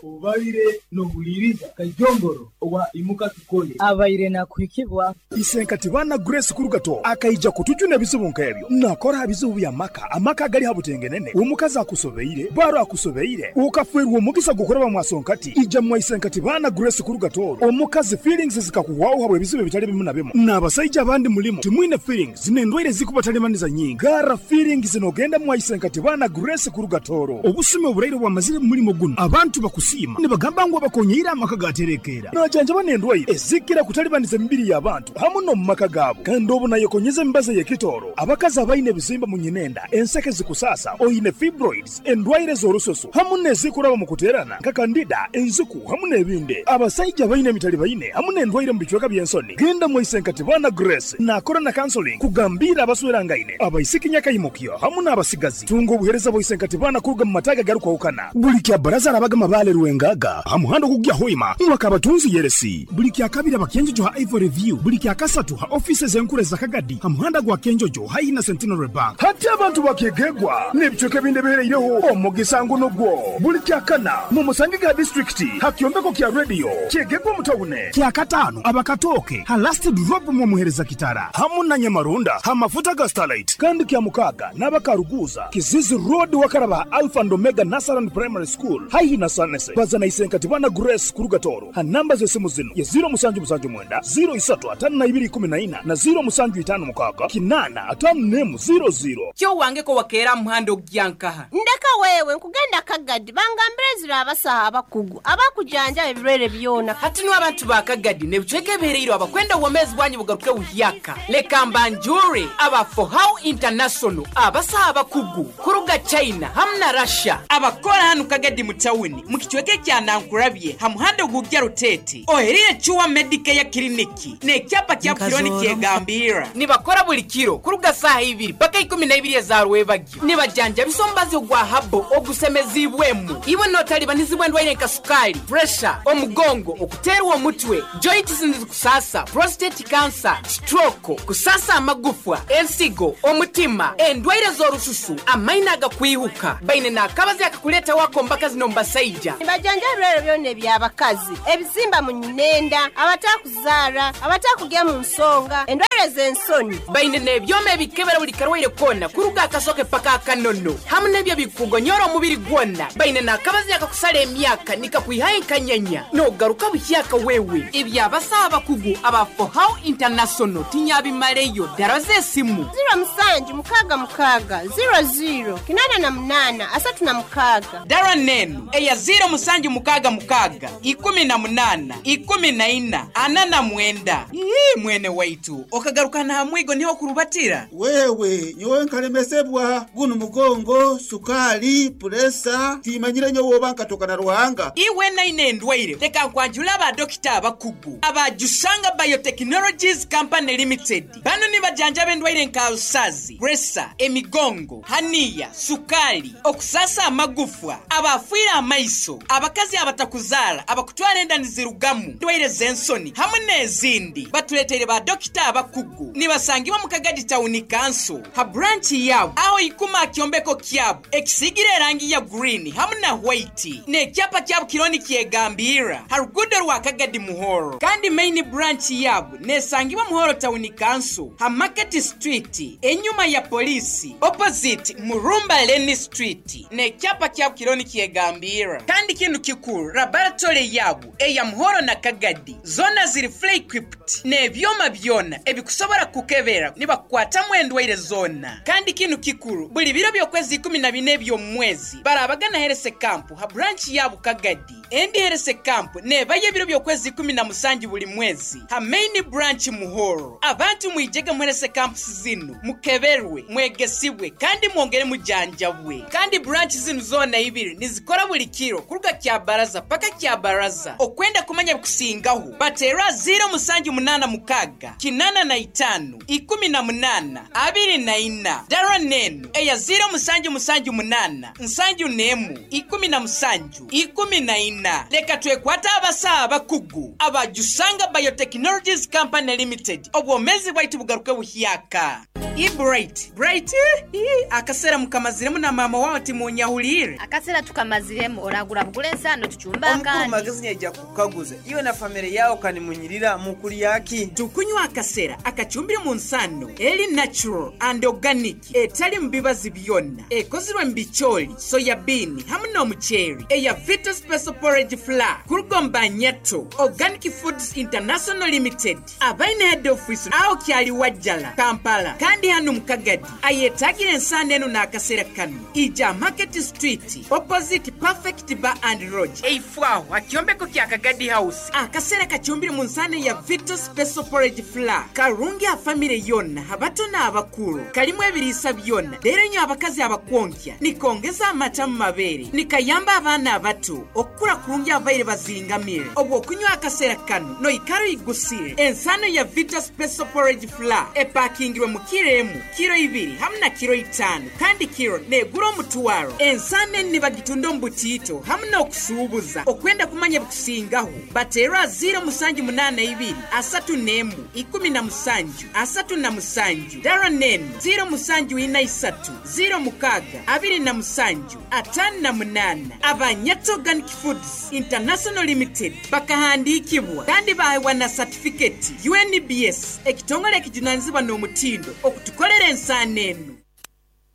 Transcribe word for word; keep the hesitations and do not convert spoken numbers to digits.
Ubaire no buliriza kajongoro owa imuka kikoye abaire nakwikibwa isenkati bana Grace Kurugato akaija kutujuna bizibu nkebyo nakora bizibu ya maka amaka gali habutengenene umukaza akusobeire baro akusobeire ukafwerwa omugisa gukoraba mwasonkati ija mwa isenkati bana Grace Kurugato omukazi feelings zikakuwaho habwe bizibu bitali bimu na bimu nabasaija abandi mulimo timwine feelings nendwire zikubatalемaniza nyingi gara feelings zinogenda mwa isenkati bana Grace Kurugatoro obusume oburairo bwa mazire mulimo guno abantu bakusima ne bagamba ngo bakonyira amaka gaterekera najanja banendwire ezikira kutalibaniza mbiri y'abantu hamu no mumaka gabo kandi obu nayo konyeze mbaze ye kitoro abakazi abaine bizimba munyinenda enseke zikusasa oyine fibroids endwaire z'orusoso hamu nezikuraba mu kuterana nka kandida enziku hamu nebinde abasaija baine mitali baine hamu nendwaire mu bichweka byensoni genda mu isenkati bana Grace nakora na counseling kugambira abaswerangaine abaisikinya kayimukyo hamu n'abasigazi tungo obuhereza bo isenkati bana kuruga mu mataga garuka ukana buli kya baraza abagama bale ruwengaga hamuhando kugya hoima mwaka batunzi yeresi buli kya kabira bakenjo ha Ivory Review buli kya kasatu ha offices enkure za Kagadi hamuhanda gwa kenjojo haina Centenary Bank hati abantu bakegegwa nebichoke binde bereireho omugisango nogwo buli kya kana mu Musangiga district hakyombeko kya radio kegegwa mutawune kya katano abakatoke ha last drop mu muhereza kitara hamuna Nyamarunda ha mafuta ga Starlight kandi kya mukaga nabakaruguza Kizizi Road wakaraba Alpha and Omega Nasaran Primary School haina Sanese bazana isenkati bana Grace Kurugatoro ha namba zesimu zino ya zero musanju musanju mwenda zero isatu atanu na ibiri kumi na ina na zero musanju itanu mukaga kinana atanu nemu zero zero kyo wange ko wakera muhando gyankaha ndeka wewe nkugenda Kagadi bangambrezira abasaha abakugu abakujanja ebirere byona hati no abantu ba Kagadi ne bucheke bereiro abakwenda womezi bwanyi bugaruke uhyaka leka mbanjure aba for how international abasaha abakugu kuruga China hamna Russia abakora hanu Kagadi mutawuni mukichweke kya nankurabye hamuhando gugya rutete oherire chuwa medical ya kliniki ne kyapa kya kironi kyegambira nibakora buli kiro kuruga saha ibiri paka ikumi na ibiri za rwebagyo nibajanja bisombazi gwa habo ogusemezibwemu iwe notali banizibwe ndwaire kasukali pressure omugongo okuterwa omutwe joints kusasa prostate cancer stroke kusasa amagufwa ensigo omutima endwaire zorususu amaina gakwihuka baine nakabazi akakuleta wako mbaka zino mbasaija nibajanja rero byone byabakazi ebizimba munyinenda abatakuzara abatakugya mu nsonga endwaire zensoni baine nebyome bikebera buli karwaire kona kuruga akasoke paka akanono hamu nebyo bikugonyora umubiri gwona baine nakabazi akakusala emyaka nikakwihaye kanyanya no garuka buhyaka wewe ibyabasaba kugu aba for how international tinyabi maleyo daraze simu zero musanju mukaga mukaga zero zero kinana na munana asatu na mukaga dara nenu eya zero musanju mukaga mukaga ikumi na munana ikumi na ina anana mwenda ii mwene waitu okagaruka na hamwigo niho kurubatira wewe nyowe nkalemesebwa guno mugongo sukali presa timanyire nyo wobanka toka na ruhanga iwe na ine ndwaire teka kwanjula aba dokita abakugu aba Jusanga Biotechnologies Company Limited bano ni bajanja bendwaire nkalusazi presa emigongo hania sukali okusasa amagufwa abafira amaiso abakazi abatakuzala abakutwala enda nizirugamu ndwaire zensoni hamwe nezindi batuletere ba dokita abakugu nibasangiwa mu Kagadi Town Council ha branch yabo aho ikuma kyombeko kyabo ekisigire rangi ya green hamwe na white ne kyapa kyabo kironi kyegambira harugudo rwa Kagadi Muhoro kandi main branch yabo nesangiwa Muhoro Town Council ha Market Street enyuma ya polisi opposite Murumba Lane Street ne kyapa kyabo kironi kyegambira kandi kintu kikuru laboratory yabo eya Muhoro na Kagadi zona ziri fully equipped ne byoma byona ebikusobora kukebera niba kwata mwendwaire zona kandi kintu kikuru buli biro byokwezi kumi na bine byo mwezi barabagana herese camp ha branch yabo Kagadi endi herese camp ne baye biro byokwezi kumi na musanju buli mwezi ha main branch Muhoro abantu mwijega mwerese camp zinu mukeberwe mwegesibwe kandi mwongere mujanjabwe kandi branch zinu zona ibiri nizikora buli kiro kuruga kya baraza paka kya baraza okwenda kumanya bikusingaho batera zero musanju munana mukaga kinana na itanu ikumi na munana abiri na ina dara nenu eya zero musanju musanju munana nsanju nemu ikumi na musanju ikumi na ina leka twekwata abasa abakugu aba Jusanga Biotechnologies Company Limited obwomezi bwaitu bugaruke buhyaka I bright bright akasera mukamaziremu na mama wawe timunyahulire akasera tukamaziremu oragura kankule ensano tuchumba akandi. Omukulu magazini ejja kukaguza iwe na famire yawo kanimunyirira mu kulyaki. Tukunywa akaseera akachumbire mu nsano eri natural and organic etali mu bibazi byonna ekozirwe mu bicholi soya bean hamwe n'omuceeri eya Vita Special Porridge Flour kurugomba nyato Organic Foods International Limited abaine head office awo kyali wajjala Kampala kandi hano mukagadi ayetagira ensano eno n'akaseera kano ija Market Street opposite Perfect Bar and Lodge eifwaho akyombeko kya Kagadi House. Akaseera kachumbire mu nsano ya Vita Special Porridge Flour karungi a family yonna abato n'abakulu kalimu ebiriisa byonna leero nyo abakazi abakonkya nikongeza amata mu mabeere nikayamba abaana abato okukula kulungi abaire bazingamire obwo okunywa akaseera kano noyikalo igusire ensano ya Vita Special Porridge Flour epakingirwe mu kiro emu kiro ibiri hamwe na kiro itaano kandi kiro negula omutwalo ensano eni bagitunda mu butiito hamwe n'okusuubuza okwenda kumanya bikusingaho bateerwa ziro musanju munaana ibiri asatu n'emu ikumi na musanju asatu na musanju dara nene ziro musanju ina isatu ziro mukaaga abiri na musanju atano na munana Abanyatso Organic Foods International Limited bakahandikibwa kandi bahewa na certificate U N B S ekitongole ekijunanzibwa n'omutindo okutukolera ensano eno.